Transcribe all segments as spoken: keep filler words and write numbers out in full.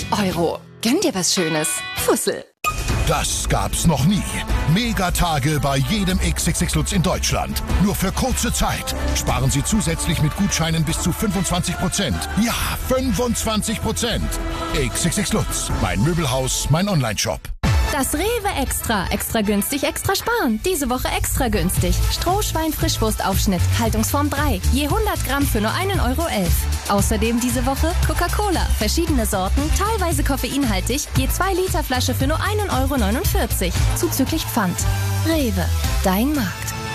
Euro. Gönn dir was Schönes. Fussel. Das gab's noch nie. Megatage bei jedem X X X Lutz in Deutschland. Nur für kurze Zeit. Sparen Sie zusätzlich mit Gutscheinen bis zu fünfundzwanzig Prozent. Ja, fünfundzwanzig Prozent. X X X Lutz. Mein Möbelhaus, mein Onlineshop. Das Rewe Extra. Extra günstig, extra sparen. Diese Woche extra günstig. Strohschwein-Frischwurstaufschnitt. Haltungsform drei. Je hundert Gramm für nur einen Euro elf. Außerdem diese Woche Coca-Cola. Verschiedene Sorten, teilweise koffeinhaltig. Je zwei Liter Flasche für nur einen Euro neunundvierzig. Zuzüglich Pfand. Rewe. Dein Markt.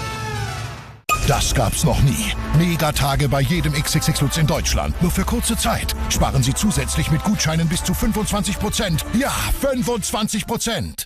Das gab's noch nie. Megatage bei jedem X X X Lutz in Deutschland. Nur für kurze Zeit. Sparen Sie zusätzlich mit Gutscheinen bis zu fünfundzwanzig Prozent. Ja, fünfundzwanzig Prozent.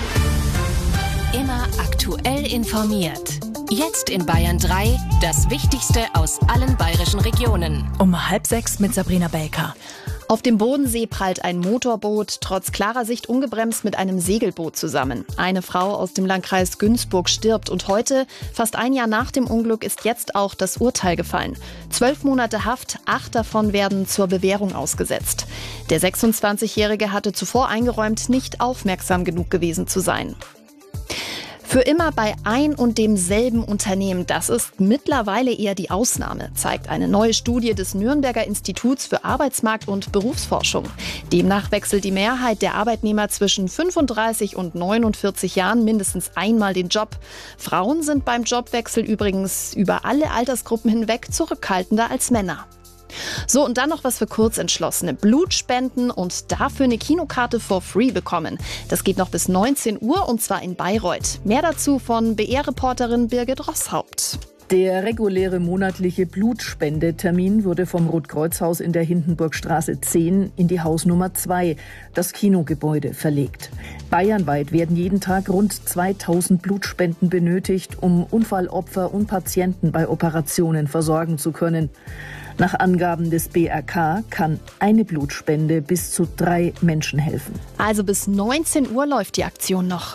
Immer aktuell informiert. Jetzt in Bayern drei, das Wichtigste aus allen bayerischen Regionen. Um halb sechs mit Sabrina Belker. Auf dem Bodensee prallt ein Motorboot trotz klarer Sicht ungebremst mit einem Segelboot zusammen. Eine Frau aus dem Landkreis Günzburg stirbt und heute, fast ein Jahr nach dem Unglück, ist jetzt auch das Urteil gefallen. Zwölf Monate Haft, acht davon werden zur Bewährung ausgesetzt. Der sechsundzwanzigjährige hatte zuvor eingeräumt, nicht aufmerksam genug gewesen zu sein. Für immer bei ein und demselben Unternehmen, das ist mittlerweile eher die Ausnahme, zeigt eine neue Studie des Nürnberger Instituts für Arbeitsmarkt- und Berufsforschung. Demnach wechselt die Mehrheit der Arbeitnehmer zwischen fünfunddreißig und neunundvierzig Jahren mindestens einmal den Job. Frauen sind beim Jobwechsel übrigens über alle Altersgruppen hinweg zurückhaltender als Männer. So, und dann noch was für Kurzentschlossene. Blut spenden und dafür eine Kinokarte for free bekommen. Das geht noch bis neunzehn Uhr und zwar in Bayreuth. Mehr dazu von B R-Reporterin Birgit Rosshaupt. Der reguläre monatliche Blutspendetermin wurde vom Rotkreuzhaus in der Hindenburgstraße zehn in die Hausnummer zwei, das Kinogebäude, verlegt. Bayernweit werden jeden Tag rund zweitausend Blutspenden benötigt, um Unfallopfer und Patienten bei Operationen versorgen zu können. Nach Angaben des B R K kann eine Blutspende bis zu drei Menschen helfen. Also bis neunzehn Uhr läuft die Aktion noch.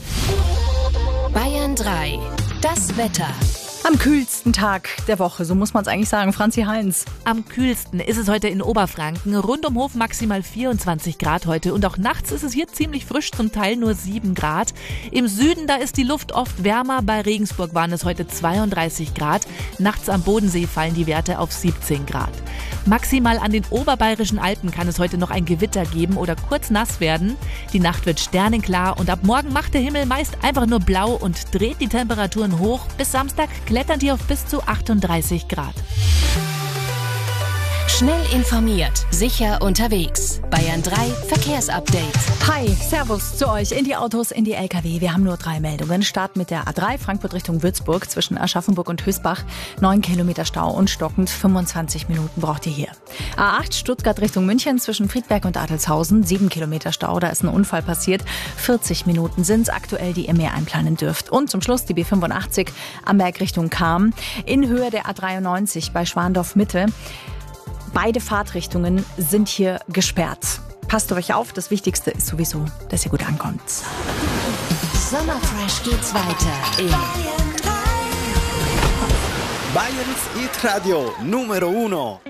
Bayern drei. Das Wetter. Am kühlsten Tag der Woche, so muss man es eigentlich sagen. Franzi Heinz. Am kühlsten ist es heute in Oberfranken. Rund um Hof maximal vierundzwanzig Grad heute. Und auch nachts ist es hier ziemlich frisch, zum Teil nur sieben Grad. Im Süden, da ist die Luft oft wärmer. Bei Regensburg waren es heute zweiunddreißig Grad. Nachts am Bodensee fallen die Werte auf siebzehn Grad. Maximal an den oberbayerischen Alpen kann es heute noch ein Gewitter geben oder kurz nass werden. Die Nacht wird sternenklar und ab morgen macht der Himmel meist einfach nur blau und dreht die Temperaturen hoch. Bis Samstag klettern die auf bis zu achtunddreißig Grad. Schnell informiert, sicher unterwegs. Bayern drei Verkehrsupdate. Hi, Servus zu euch in die Autos, in die L K W. Wir haben nur drei Meldungen. Start mit der A drei Frankfurt Richtung Würzburg zwischen Aschaffenburg und Hösbach. neun Kilometer Stau und stockend. fünfundzwanzig Minuten braucht ihr hier. A acht Stuttgart Richtung München zwischen Friedberg und Adelshausen. sieben Kilometer Stau, da ist ein Unfall passiert. vierzig Minuten sind es aktuell, die ihr mehr einplanen dürft. Und zum Schluss die B fünfundachtzig Amberg Richtung Cham. In Höhe der A dreiundneunzig bei Schwandorf Mitte. Beide Fahrtrichtungen sind hier gesperrt. Passt euch auf, das Wichtigste ist sowieso, dass ihr gut ankommt. Sommerfresh geht's weiter in Bayerns Hit Radio Numero Uno.